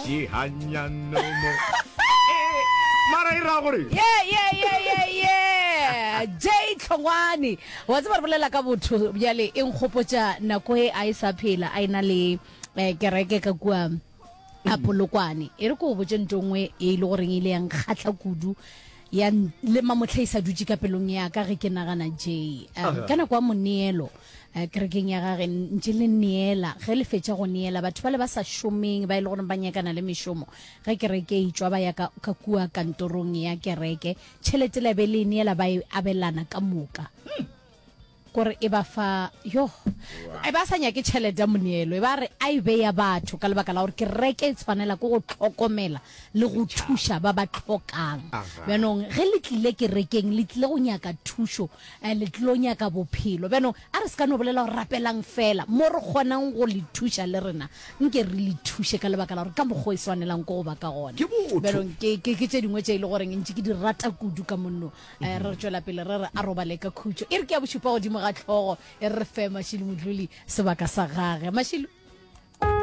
di hanyano mo. Mara ira gore. Yeah. Jay Tlongwane. Wa tsaba re bolela ka botho bjale eng khopotsa nako e a isa phela a ina le kereke ka kwa a Polokwane. E re go botse ntongwe e ile gore ile yang khatla kudu ya le mamotlhaisa dutse ka pelong ya ka re ke nagana Jay kana kwa moneelo kerekeng ya gage ntse le neela ge le fetša go neela batho ba le ba sa šomeng ba ile gore ba nyakana le mešomo ge kereke e tswa ba ya ka kua kantorong ya kereke tšhelete le be le neela ba e abelana ka moka gore e ba fa e ba sa nyake tšhelete ya moneelo e ba re a e beya batho ka lebaka la gore kereke e tshwanela ke go tlhokomela le go thuša ba ba tlhokang bjanong ge le tlile kerekeng le tlile go nyaka thušo le tlile go nyaka bophelo bjanong a re se ka no bolela go rapelang fela mo re kgonang go le thuša le rena nke re le thuše ka lebaka la gore ka mokgwa e swanelang ko go ba ka gona bjanong ke tše dingwe tše e le goreng ntse ke di rata kudu ka monno re tšwela pele re re a robale ka khutšo e re ke ya bošupa godimo ga tlhogo e re fe Mashilo Mdluli sebaka sa gage Mashilo